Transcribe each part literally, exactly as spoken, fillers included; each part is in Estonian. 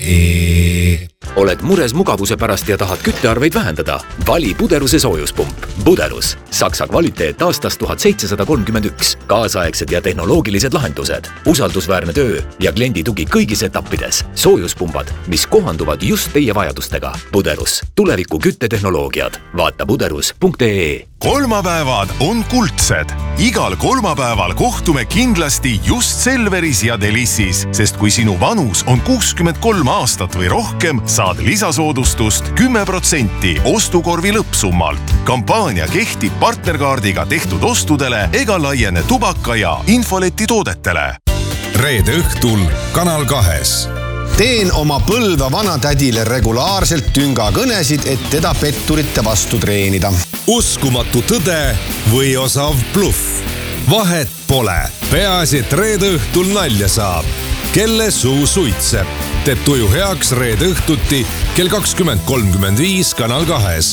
ee. Oled mures mugavuse pärast ja tahad küttearveid vähendada? Vali Buderuse soojuspump. Buderus. Saksa kvaliteet aastast tuhat seitsesada kolmkümmend üks. Kaasaegsed ja tehnoloogilised lahendused. Usaldusväärne töö ja kliendi tugi kõigis etappides. Soojuspumbad, mis kohanduvad just teie vajadustega. Buderus. Tuleviku küttetehnoloogiad. Vaata buderus punkt ee. Kolmapäevad on kuldsed. Igal kolmapäeval kohtume kindlasti just Selveris ja Delissis, sest kui sinu vanus on kuuskümmend kolm aastat või rohkem, saad lisasoodustust kümme protsenti ostukorvi lõppsummalt. Kampaania kehtib partnerkaardiga tehtud ostudele ega laiene tubaka ja infoleti toodetele. Reede õhtul Kanal kahes. Teen oma põlva vanatädile regulaarselt tüngakõnesid, et teda petturite vastu treenida. Uskumatu tõde või osav bluff. Vahet pole. Peaasi, et reede õhtul nalja saab. Kelle suu suitseb. Teeb tuju heaks reede õhtuti kell kakskümmend kolmkümmend viis Kanal kahes.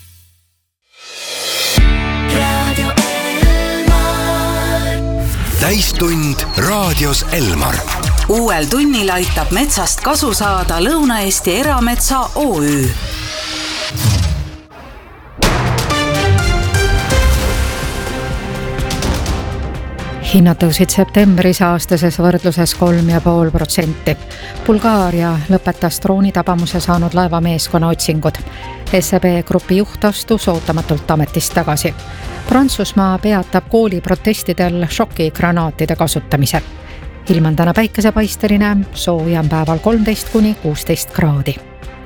Täistund raadios Elmar. Uuel tunnil aitab metsast kasu saada Lõuna-Eesti Erametsa O Ü. Hinnad tõusid septembris aastases võrdluses kolm ja pool protsenti. Bulgaaria lõpetas droonitabamuse saanud laevameeskonna otsingud. S E B grupi juht astus ootamatult ametist tagasi. Prantsusmaa peatab kooli protestidel šokigranaatide kasutamise. Ilm on täna päikesepaisteline, sooja on päeval kolmteist kuni kuusteist kraadi.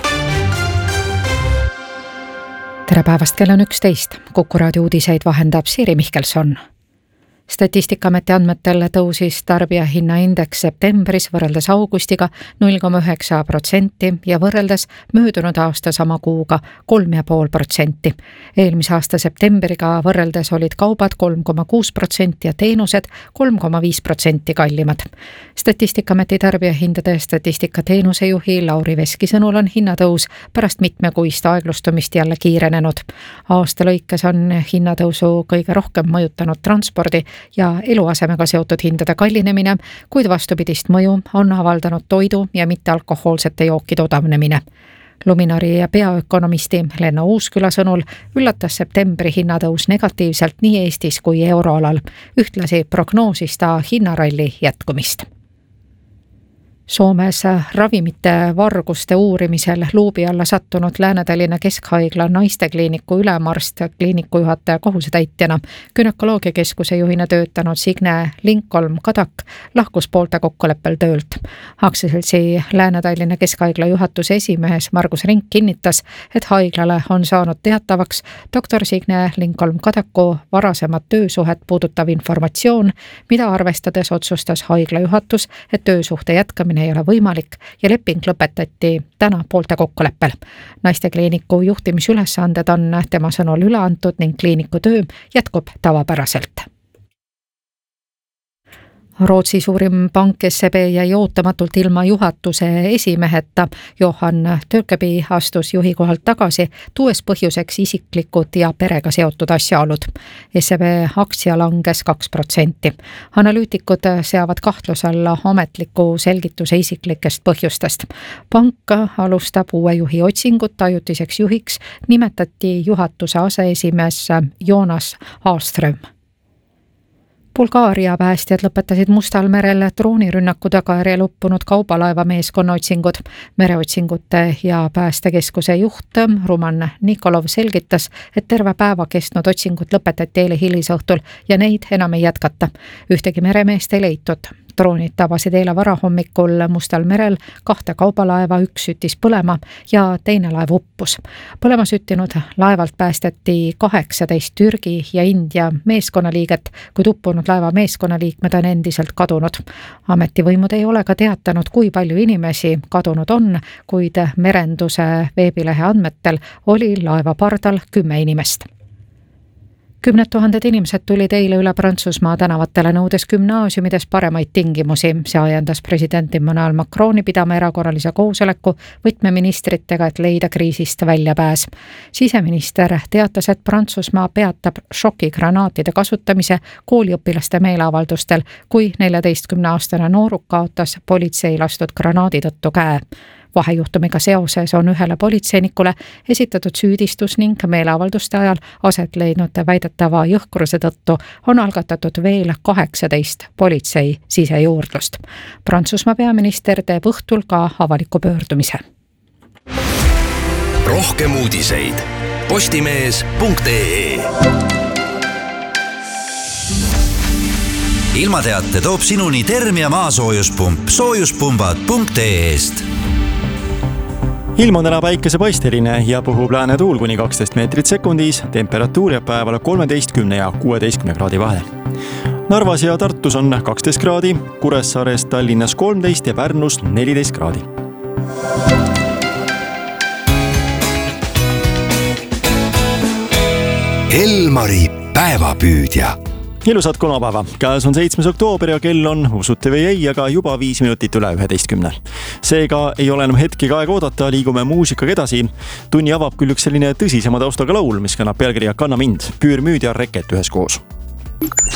Tere päevast, kell on üksteist. Kuku raadio uudiseid vahendab Siiri Mihkelson. Statistikaameti andmetel tõusis tarbijahinnaindeks septembris võrreldes augustiga null koma üheksa protsenti ja võrreldes möödunud aasta sama kuuga kolm ja pool protsenti. Eelmise aasta septembriga võrreldes olid kaubad kolm koma kuus protsenti ja teenused kolm koma viis protsenti kallimad. Statistikaameti tarbijahindade statistika teenusejuhi Lauri Veski sõnul on hinnatõus pärast mitmekuist aeglustumist jälle kiirenenud. Aasta lõikes on hinnatõusu kõige rohkem mõjutanud transpordi ja eluasemega seotud hindade kallinemine, kuid vastupidist mõju on avaldanud toidu ja mittealkohoolsete jookide odavnemine. Luminori ja peaökonomisti Lenno Uusküla sõnul üllatas septembri hinnatõus negatiivselt nii Eestis kui euroalal. Ühtlasi prognoosis ta hinnaralli jätkumist. Soomes ravimite varguste uurimisel luubi alla sattunud Lääne-Tallinna Keskhaigla naistekliiniku ülemarst kliiniku juhataja kohusetäitjana gynökoloogiakeskuse juhina töötanud Signe Lincoln-Kadak lahkus poolte kokkuleppel töölt. Aktsiaseltsi Lääne-Tallinna Keskhaigla juhatuse esimees Margus Rink kinnitas, et haiglale on saanud teatavaks doktor Signe Lincoln-Kadaku varasemat töösuhet puudutav informatsioon, mida arvestades otsustas haigla juhatus, et töösuhte jätkamine ei ole võimalik ja leping lõpetati täna poolte kokkuleppel. Naistekliiniku juhtimisülesanded on tema sõnul üle antud ning kliiniku töö jätkub tavapäraselt. Rootsi suurim pank S E B jäi ootamatult ilma juhatuse esimeheta. Johan Tökeby astus juhi kohalt tagasi, tuues põhjuseks isiklikud ja perega seotud asjaolud. S E B aktsia langes kaks protsenti. Analüütikud seavad kahtluse alla ametliku selgituse isiklikest põhjustest. Pank alustab uue juhi otsingut, ajutiseks juhiks nimetati juhatuse aseesimees Jonas Aaström. Bulgaaria päästjad lõpetasid Mustal merel droonirünnaku tagajärjel uppunud kaubalaeva meeskonna otsingud. Mereotsingute ja päästekeskuse juht Ruman Nikolov selgitas, et terve päeva kestnud otsingud lõpetati eile hilisõhtul ja neid enam ei jätkata. Ühtegi meremeest ei leitud. Droonid tabasid eile varahommikul Mustal merel kahte kaubalaeva, üks süttis põlema ja teine laev uppus. Põlema süttinud laevalt päästeti kaheksateist Türgi ja India meeskonnaliiget, kuid uppunud laeva meeskonnaliikmed on endiselt kadunud. Ametivõimud ei ole ka teatanud, kui palju inimesi kadunud on, kuid merenduse veebilehe andmetel oli laeva pardal kümme inimest. Kümned tuhanded inimesed tulid eile üle Prantsusmaa tänavatele nõudes gümnaasiumides paremaid tingimusi. See ajendas president Emmanuel Macroni pidama erakorralise koosoleku võtmeministritega, et leida kriisist väljapääs. Siseminister teatas, et Prantsusmaa peatab šokigranaatide kasutamise kooliõpilaste meeleavaldustel, kui neljateistkümne aastane nooruk kaotas politsei lastud granaadi tõttu käe. vahejuhtumiga seoses on ühele politseinikule esitatud süüdistus ning meeleavalduste ajal aset leidnud väidetava jõhkruse tõttu on algatatud veel kaheksateist politsei sisejuurdlust. Prantsusmaa peaminister teeb õhtul ka avaliku pöördumise. Rohkem uudiseid postimees punkt ee. Ilmateate toob sinuni Termia maasoojuspump soojuspumbad punkt ee-st. Ilm on täna päikesepaisteline ja puhub lääne tuul kuni kaksteist meetrit sekundis, temperatuur jääb päeval kolmeteistkümne ja kuueteistkümne kraadi vahel. Narvas ja Tartus on kaksteist kraadi, Kuressaares, Tallinnas kolmteist ja Pärnus neliteist kraadi. Elmari päevapüüdja. Ilusat kolmapäeva. Käes on seitsmes oktoober ja kell on, usute või ei, aga juba viis minutit üle üheteistkümne. Seega ei ole enam hetki aega oodata, liigume muusikaga edasi. Tunni avab küll üks selline tõsisema taustaga laul, mis kannab pealkirja Kanna mind, Püürmüüd ja Reket üheskoos.